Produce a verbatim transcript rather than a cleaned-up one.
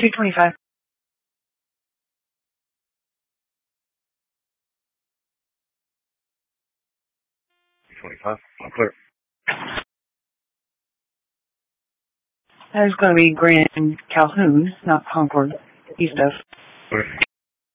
two twenty-five. two twenty-five. I'm clear. That is going to be Grand Calhoun, not Concord, east of. Clear.